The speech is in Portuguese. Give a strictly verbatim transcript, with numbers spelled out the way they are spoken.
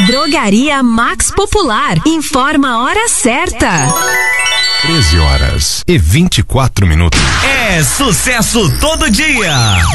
Drogaria Max Popular. Informa a hora certa. treze horas e vinte e quatro minutos. É sucesso todo dia.